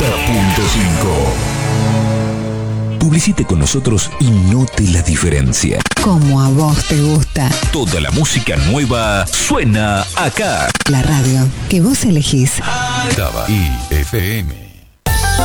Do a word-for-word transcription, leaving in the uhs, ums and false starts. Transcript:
noventa punto cinco. Publicite con nosotros y note la diferencia. Como a vos te gusta. Toda la música nueva suena acá. La radio que vos elegís. Tabaí F M.